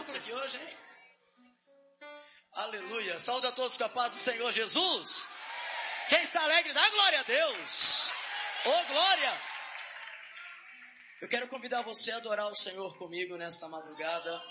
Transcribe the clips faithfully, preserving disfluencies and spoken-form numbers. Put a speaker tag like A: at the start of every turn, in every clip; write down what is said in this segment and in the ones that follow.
A: máscara aqui hoje, hein? Aleluia. Saúde a todos com a paz do Senhor Jesus. Quem está alegre, dá glória a Deus. Ô, glória. Eu quero convidar você a adorar o Senhor comigo nesta madrugada.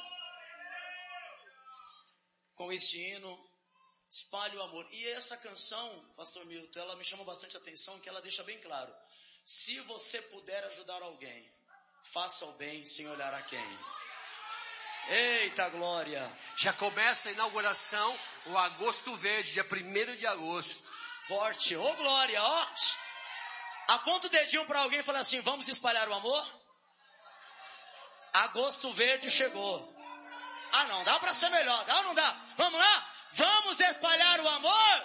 A: Com este hino, Espalhe o Amor. E essa canção, pastor Milton, ela me chama bastante atenção, que ela deixa bem claro. Se você puder ajudar alguém, faça o bem sem olhar a quem. Eita glória.
B: Já começa a inauguração, o Agosto Verde, dia primeiro de agosto.
A: Forte, ô glória, ó. Aponta o dedinho para alguém e fala assim, vamos espalhar o amor? Agosto Verde chegou. Ah não, dá para ser melhor, dá ou não dá? Vamos lá? Vamos espalhar o amor?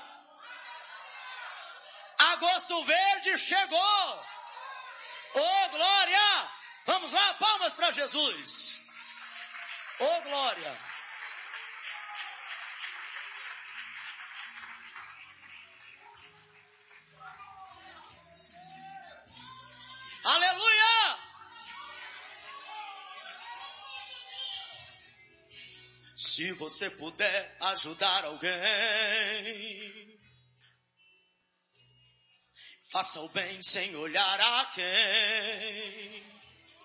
A: Agosto Verde chegou. Ô glória. Vamos lá, palmas para Jesus. Ô glória. Aleluia. Se você puder ajudar alguém, faça o bem sem olhar a quem.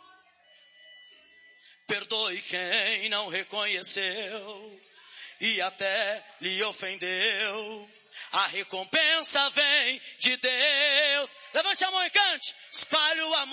A: Perdoe quem não reconheceu e até lhe ofendeu. A recompensa vem de Deus. Levante a mão e cante. Espalhe o amor.